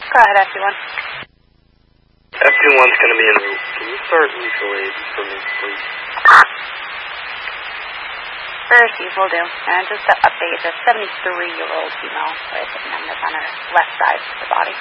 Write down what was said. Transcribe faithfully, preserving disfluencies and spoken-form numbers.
Go ahead, F T one. F T one's going to be in route. Can you start mutual aid for me, please? Receive will do. And just to update, the seventy-three-year-old female with numbness on her left side of the body.